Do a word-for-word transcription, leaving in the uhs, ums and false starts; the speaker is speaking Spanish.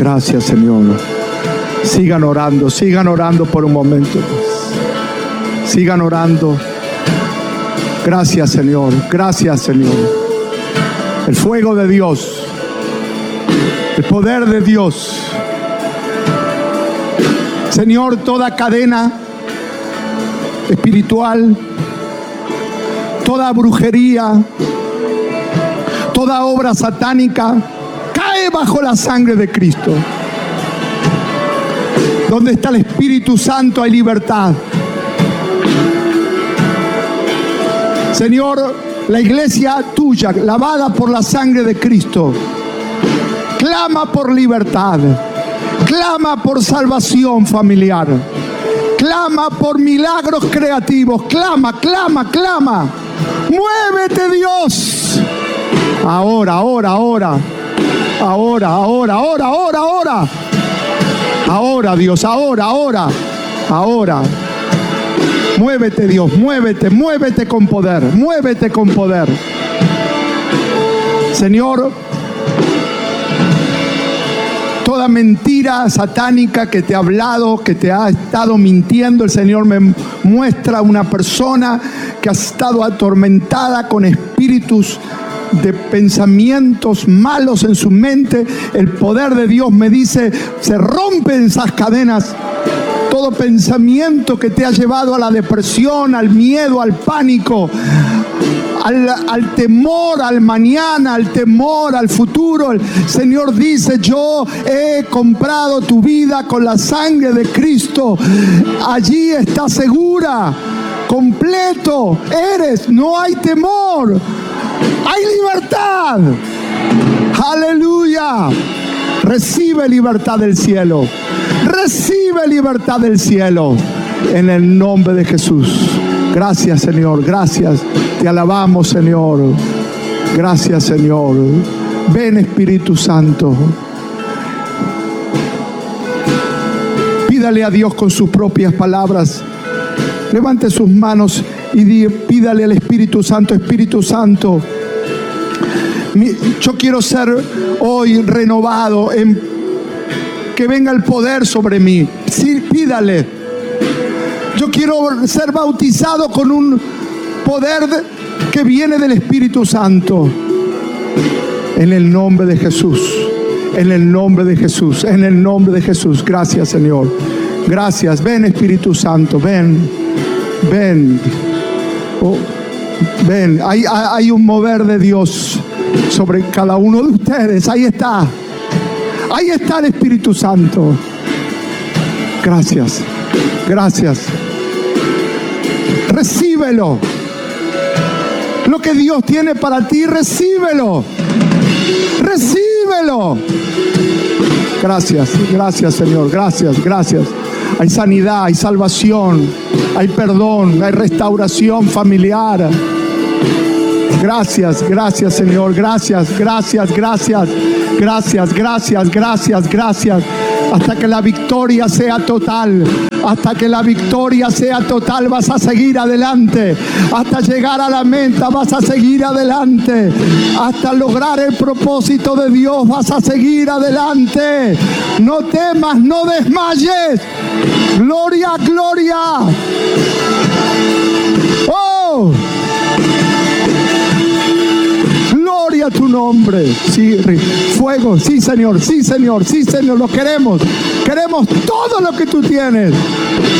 Gracias, Señor. Sigan orando, sigan orando por un momento. Sigan orando. Gracias, Señor. Gracias, Señor. El fuego de Dios, el poder de Dios. Señor, toda cadena espiritual, toda brujería, toda obra satánica cae bajo la sangre de Cristo. Donde está el Espíritu Santo hay libertad. Señor, la iglesia tuya, lavada por la sangre de Cristo, clama por libertad, clama por salvación familiar, clama por milagros creativos, clama, clama, clama. Muévete, Dios. Ahora, ahora, ahora, ahora, ahora, ahora, ahora, ahora. Ahora, Dios, ahora, ahora, ahora. Muévete, Dios, muévete, muévete con poder, muévete con poder. Señor, toda mentira satánica que te ha hablado, que te ha estado mintiendo, el Señor me muestra una persona que ha estado atormentada con espíritus de pensamientos malos en su mente. El poder de Dios me dice, se rompen esas cadenas. Todo pensamiento que te ha llevado a la depresión, al miedo, al pánico, al, al temor al mañana, al temor al futuro. El Señor dice, yo he comprado tu vida con la sangre de Cristo. Allí está segura, completo eres, no hay temor, hay libertad. Aleluya. Recibe libertad del cielo. Recibe libertad del cielo. En el nombre de Jesús. Gracias, Señor. Gracias. Te alabamos, Señor. Gracias, Señor. Ven, Espíritu Santo. Pídale a Dios con sus propias palabras. Levante sus manos y di, pídale al Espíritu Santo. Espíritu Santo, yo quiero ser hoy renovado, en que venga el poder sobre mí. Sí, pídale. Yo quiero ser bautizado con un poder que viene del Espíritu Santo. En el nombre de Jesús. En el nombre de Jesús. En el nombre de Jesús. Gracias, Señor. Gracias. Ven, Espíritu Santo. Ven. Ven. Oh, ven. Hay, hay un mover de Dios sobre cada uno de ustedes. Ahí está. Ahí está el Espíritu Santo. Gracias. Gracias. Recíbelo. Lo que Dios tiene para ti, recíbelo. Recíbelo. Gracias. Gracias, Señor. Gracias. Gracias. Hay sanidad, hay salvación, hay perdón, hay restauración familiar. Gracias, gracias, Señor, gracias, gracias, gracias, gracias, gracias, gracias, gracias, hasta que la victoria sea total, hasta que la victoria sea total vas a seguir adelante, hasta llegar a la meta vas a seguir adelante, hasta lograr el propósito de Dios vas a seguir adelante. No temas, no desmayes. Gloria, gloria. Oh, gloria a tu nombre. Sí, fuego, sí, Señor, sí, Señor, sí, Señor, lo queremos. Queremos todo lo que tú tienes.